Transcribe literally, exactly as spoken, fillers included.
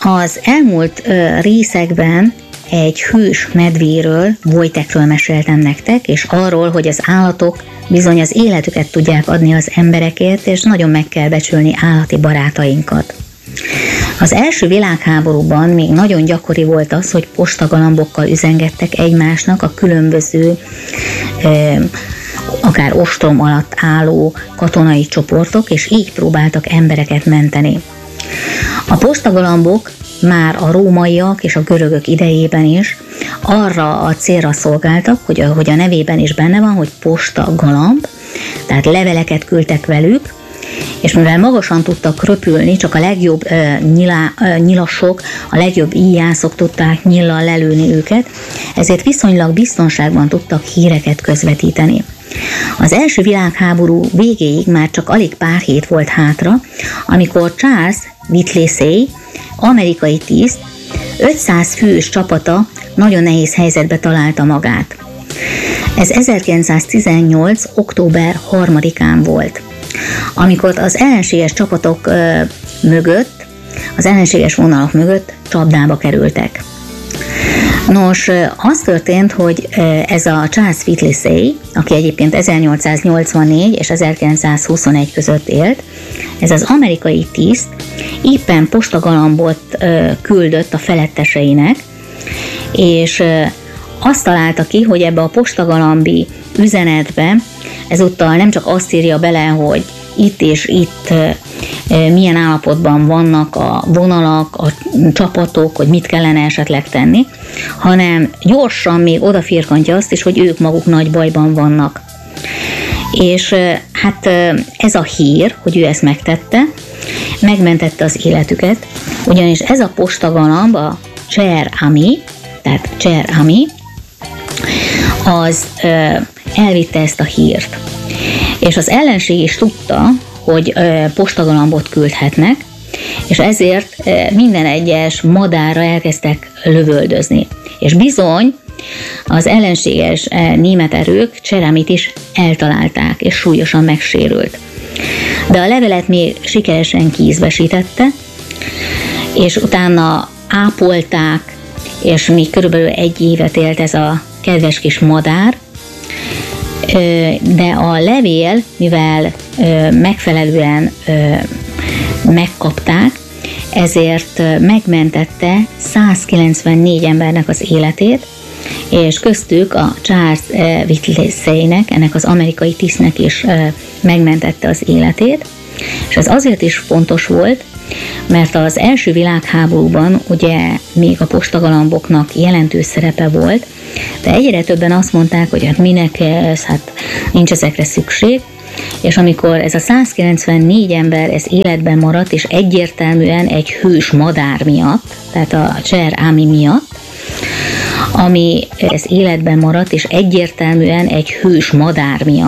Az elmúlt ö, részekben egy hős medvéről, Wojtekről meséltem nektek, és arról, hogy az állatok bizony az életüket tudják adni az emberekért, és nagyon meg kell becsülni állati barátainkat. Az első világháborúban még nagyon gyakori volt az, hogy postagalambokkal üzengettek egymásnak a különböző ö, akár ostrom alatt álló katonai csoportok, és így próbáltak embereket menteni. A postagalambok már a rómaiak és a görögök idejében is arra a célra szolgáltak, hogy a, hogy a nevében is benne van, hogy postagalamb, tehát leveleket küldtek velük, és mivel magasan tudtak röpülni, csak a legjobb uh, nyilá, uh, nyilasok, a legjobb íjászok tudták nyillal lelőni őket, ezért viszonylag biztonságban tudtak híreket közvetíteni. Az első világháború végéig már csak alig pár hét volt hátra, amikor Charles Whittlesey, amerikai tiszt, ötszáz fős csapata nagyon nehéz helyzetbe találta magát. Ez ezerkilencszáztizennyolc. október harmadikán volt, amikor az ellenséges csapatok ö, mögött, az ellenséges vonalak mögött csapdába kerültek. Nos, az történt, hogy ez a Charles Whittlesey, aki egyébként ezernyolcszáznyolcvannégy és ezerkilencszázhuszonegy között élt, ez az amerikai tiszt éppen postagalambot küldött a feletteseinek, és azt találta ki, hogy ebbe a postagalambi üzenetbe ezúttal nem csak azt írja bele, hogy itt és itt milyen állapotban vannak a vonalak, a csapatok, hogy mit kellene esetleg tenni, hanem gyorsan még odafirkantja azt is, hogy ők maguk nagy bajban vannak. És hát ez a hír, hogy ő ezt megtette, megmentette az életüket, ugyanis ez a postagalamb, a Cher Ami, tehát Cher Ami, az elvitte ezt a hírt. És az ellenség is tudta, hogy postagalambot küldhetnek, és ezért minden egyes madárra elkezdtek lövöldözni. És bizony az ellenséges német erők Cher Amit is eltalálták, és súlyosan megsérült. De a levelet még sikeresen kiízbesítette, és utána ápolták, és még körülbelül egy évet élt ez a kedves kis madár, de a levél, mivel megfelelően megkapták, ezért megmentette százkilencvennégy embernek az életét, és köztük a Charles Whittleseynek, ennek az amerikai tisztnek is megmentette az életét, és ez azért is fontos volt, mert az első világháborúban ugye még a postagalamboknak jelentős szerepe volt, de egyre többen azt mondták, hogy hát minek ez, hát nincs ezekre szükség, és amikor ez a százkilencvennégy ember ez életben maradt, és egyértelműen egy hős madár miatt, tehát a Cher Ami miatt, ami ez életben maradt, és egyértelműen egy hős madár miatt,